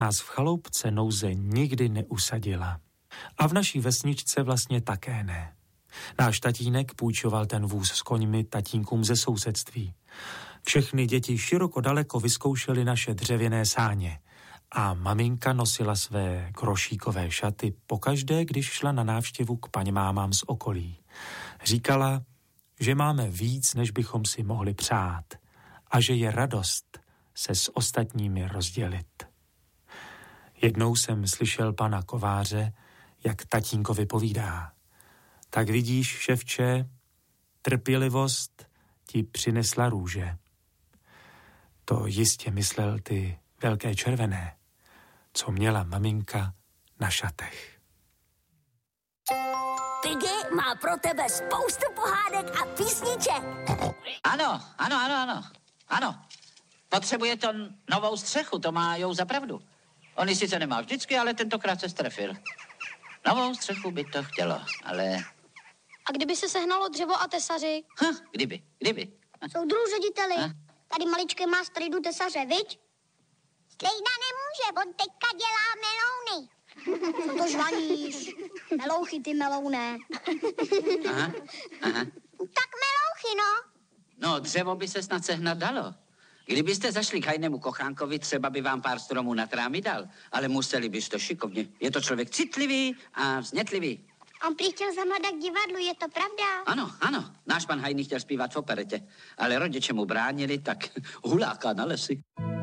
nás v chaloupce nouze nikdy neusadila. A v naší vesničce vlastně také ne. Náš tatínek půjčoval ten vůz s koňmi tatínkům ze sousedství. Všechny děti široko daleko vyzkoušely naše dřevěné sáně a maminka nosila své krošíkové šaty pokaždé, když šla na návštěvu k paňmámám z okolí. Říkala, že máme víc, než bychom si mohli přát a že je radost se s ostatními rozdělit. Jednou jsem slyšel pana kováře, jak tatínkovi povídá. Tak vidíš, ševče, trpělivost ti přinesla růže. To jistě myslel ty velké červené, co měla maminka na šatech. Piggy má pro tebe spoustu pohádek a písniček. Ano. Potřebuje to novou střechu, to má Jou za pravdu. On ji sice nemá vždycky, ale tentokrát se strefil. Novou střechu by to chtělo, ale... A kdyby se sehnalo dřevo a tesaři? Kdyby. Soudruhu řediteli, tady maličké má strejdu tesaře, viď? Strejda nemůže, on teďka dělá melouny. Co to žvaníš? Melouchy, ty melouné. Aha. Tak melouchy, no. No, dřevo by se snad sehnat dalo. Kdybyste zašli k hajnému kochánkovi, třeba by vám pár stromů na trámy dal, ale museli byste šikovně. Je to člověk citlivý a vznětlivý. On prý chtěl zamladat k divadlu, je to pravda? Ano. Náš pan Hajný chtěl zpívat v operetě, ale rodiče mu bránili, tak huláká na lesy.